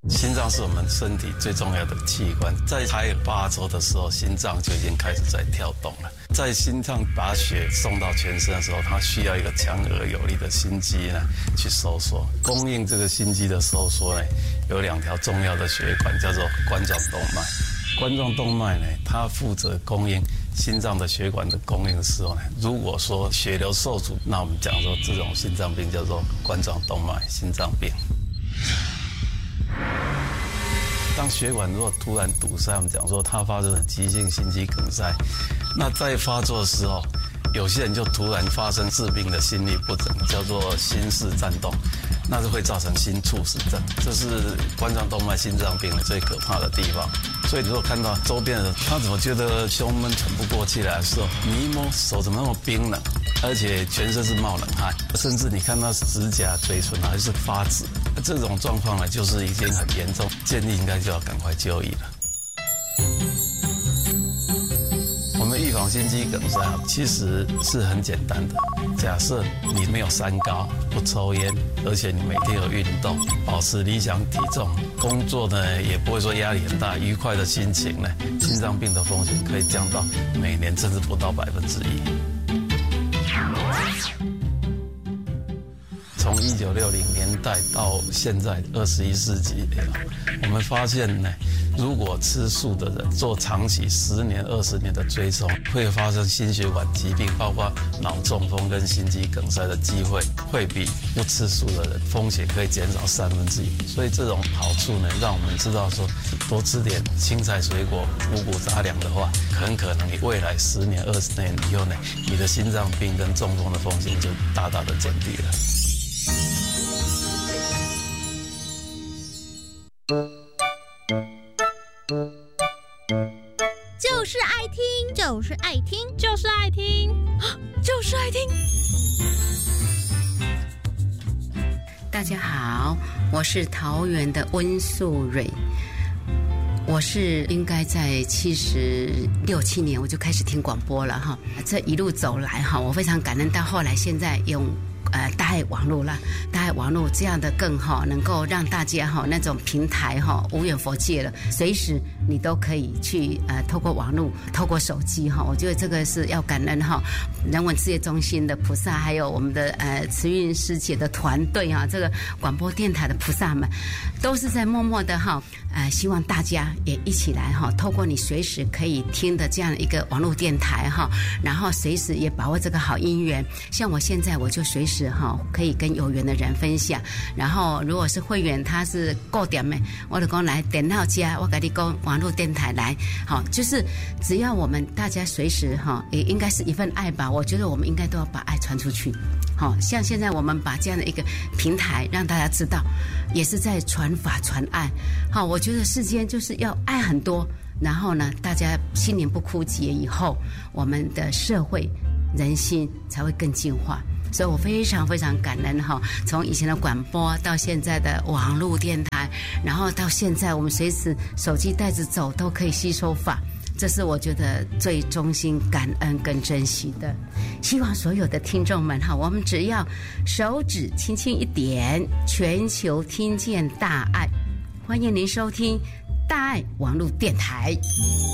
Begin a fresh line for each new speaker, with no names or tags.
心脏是我们身体最重要的器官，在才8周的时候，心脏就已经开始在跳动了。在心脏把血送到全身的时候，它需要一个强而有力的心肌呢去收缩。供应这个心肌的收缩呢，有2条重要的血管，叫做冠状动脉。冠状动脉呢，它负责供应心脏的血管的供应的时候呢，如果说血流受阻，那我们讲说这种心脏病叫做冠状动脉心脏病。当血管如果突然堵塞，我们讲说它发生了急性心肌梗塞，那在发作的时候，有些人就突然发生致命的心律不整，叫做心室颤动，那是会造成心猝死症，这是冠状动脉心脏病最可怕的地方。所以如果看到周边的人，他怎么觉得胸闷喘不过气来的时候，你一摸手怎么那么冰冷，而且全身是冒冷汗，甚至你看到指甲、嘴唇还是发紫，这种状况呢，就是已经很严重，建议应该就要赶快就医了。我们预防心肌梗塞其实是很简单的，假设你没有三高，不抽烟，而且你每天有运动，保持理想体重，工作呢也不会说压力很大，愉快的心情呢，心脏病的风险可以降到每年甚至不到1%。从1960年代到现在21世纪，我们发现呢，如果吃素的人做长期10年、20年的追踪，会发生心血管疾病，包括脑中风跟心肌梗塞的机会，会比不吃素的人风险可以减少1/3。所以这种好处呢，让我们知道说，多吃点青菜、水果、五谷杂粮的话，很可能你未来10年、20年以后呢，你的心脏病跟中风的风险就大大的减低了。
就是爱听，就是爱听，
就是爱听，
就是爱听。
大家好，我是桃园的温素蕊。我是应该在76、7年我就开始听广播了哈。这一路走来哈，我非常感恩，到后来现在用大爱网络啦，大爱网络这样的更好，能够让大家哈那种平台哈无远弗届了，随时你都可以去透过网络，透过手机哈，我觉得这个是要感恩哈人文事业中心的菩萨，还有我们的慈运师姐的团队哈，这个广播电台的菩萨们，都是在默默的哈希望大家也一起来哈，透过你随时可以听的这样一个网络电台哈，然后随时也把握这个好姻缘。像我现在我就随时哈可以跟有缘的人分享，然后如果是会员他是固定的，我就讲来电脑家，我跟你讲网络电台来，好，就是只要我们大家随时哈，也应该是一份爱吧。我觉得我们应该都要把爱传出去。好，像现在我们把这样的一个平台让大家知道，也是在传法传爱。好，我觉得世间就是要爱很多，然后呢，大家心灵不枯竭以后，我们的社会人心才会更进化。所以我非常非常感恩哈，从以前的广播到现在的网络电台，然后到现在我们随时手机带着走都可以吸收法，这是我觉得最衷心感恩跟珍惜的。希望所有的听众们哈，我们只要手指轻轻一点，全球听见大爱。欢迎您收听大爱网络电台。